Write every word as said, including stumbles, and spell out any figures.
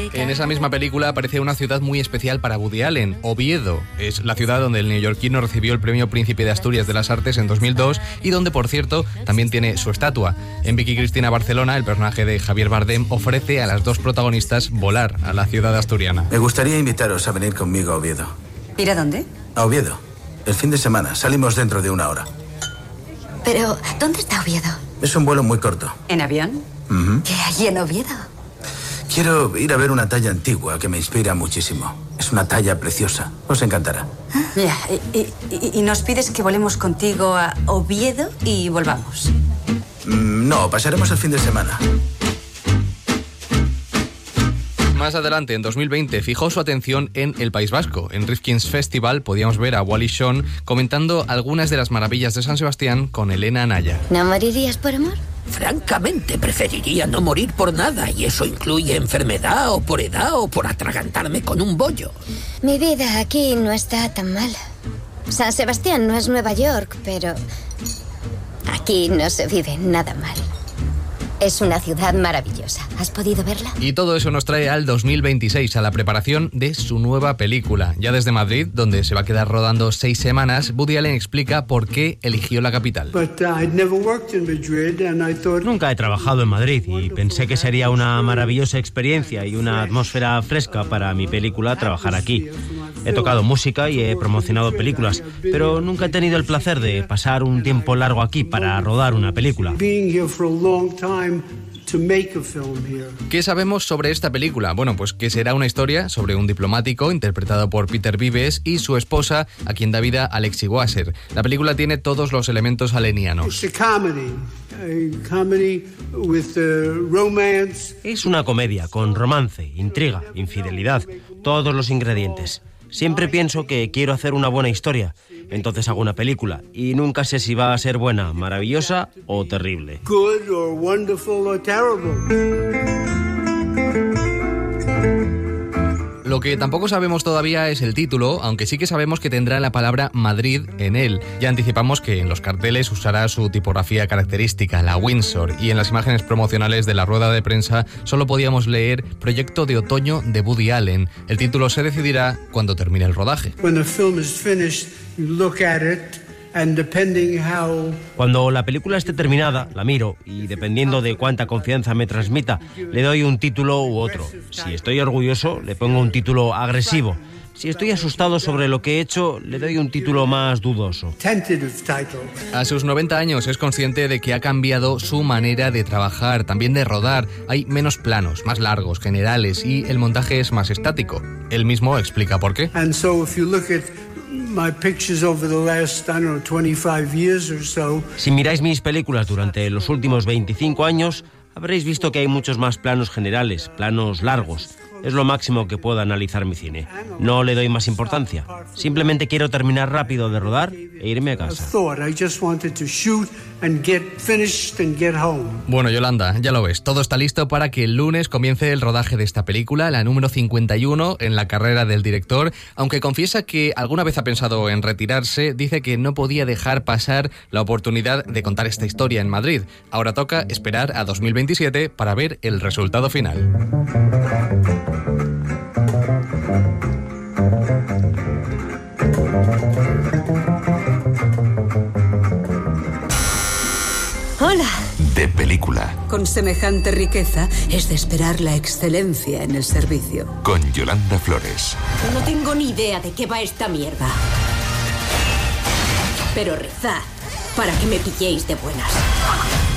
En esa misma película aparece una ciudad muy especial para Woody Allen, Oviedo. Es la ciudad donde el neoyorquino recibió el premio Príncipe de Asturias de las Artes en dos mil dos y donde, por cierto, también tiene su estatua. En Vicky Cristina Barcelona, el personaje de Javier Bardem ofrece a las dos protagonistas volar a la ciudad asturiana. Me gustaría invitaros a venir conmigo a Oviedo. ¿Ir a dónde? A Oviedo. El fin de semana. Salimos dentro de una hora. Pero, ¿dónde está Oviedo? Es un vuelo muy corto. ¿En avión? Uh-huh. ¿Qué hay en Oviedo? Quiero ir a ver una talla antigua que me inspira muchísimo. Es una talla preciosa. Os encantará. Ya, y, y, y nos pides que volemos contigo a Oviedo y volvamos. Mm, no, pasaremos el fin de semana. Más adelante, en dos mil veinte, fijó su atención en el País Vasco. En Rifkin's Festival podíamos ver a Wally Shawn comentando algunas de las maravillas de San Sebastián con Elena Anaya. ¿No morirías por amor? Francamente, preferiría no morir por nada, y eso incluye enfermedad o por edad o por atragantarme con un bollo. Mi vida aquí no está tan mal. San Sebastián no es Nueva York, pero aquí no se vive nada mal. Es una ciudad maravillosa. ¿Has podido verla? Y todo eso nos trae al dos mil veintiséis, a la preparación de su nueva película. Ya desde Madrid, donde se va a quedar rodando seis semanas, Woody Allen explica por qué eligió la capital. Nunca he trabajado en Madrid y pensé que sería una maravillosa experiencia y una atmósfera fresca para mi película trabajar aquí. He tocado música y he promocionado películas, pero nunca he tenido el placer de pasar un tiempo largo aquí para rodar una película. ¿Qué sabemos sobre esta película? Bueno, pues que será una historia sobre un diplomático interpretado por Peter Vives y su esposa, a quien da vida Alexi Wasser. La película tiene todos los elementos alenianos. Es una comedia con romance, intriga, infidelidad, todos los ingredientes. Siempre pienso que quiero hacer una buena historia, entonces hago una película y nunca sé si va a ser buena, maravillosa o terrible. Good or wonderful or terrible. Lo que tampoco sabemos todavía es el título, aunque sí que sabemos que tendrá la palabra Madrid en él. Ya anticipamos que en los carteles usará su tipografía característica, la Windsor, y en las imágenes promocionales de la rueda de prensa solo podíamos leer Proyecto de Otoño de Woody Allen. El título se decidirá cuando termine el rodaje. When the film is finished, you look at it. And depending how... Cuando la película esté terminada, la miro y dependiendo de cuánta confianza me transmita, le doy un título u otro. Si estoy orgulloso, le pongo un título agresivo. Si estoy asustado sobre lo que he hecho, le doy un título más dudoso. A sus noventa años es consciente de que ha cambiado su manera de trabajar, también de rodar. Hay menos planos, más largos, generales, y el montaje es más estático. Él mismo explica por qué. And so if you look at my pictures over the last, I don't know, twenty-five years or so. Si miráis mis películas durante los últimos veinticinco años, habréis visto que hay muchos más planos generales, planos largos. Es lo máximo que puedo analizar mi cine. No le doy más importancia. Simplemente quiero terminar rápido de rodar e irme a casa. Bueno, Yolanda, ya lo ves. Todo está listo para que el lunes comience el rodaje de esta película, la número cincuenta y uno en la carrera del director. Aunque confiesa que alguna vez ha pensado en retirarse, dice que no podía dejar pasar la oportunidad de contar esta historia en Madrid. Ahora toca esperar a dos mil veintisiete para ver el resultado final. Hola. De película. Con semejante riqueza es de esperar la excelencia en el servicio. Con Yolanda Flores. No tengo ni idea de qué va esta mierda. Pero rezad para que me pilléis de buenas.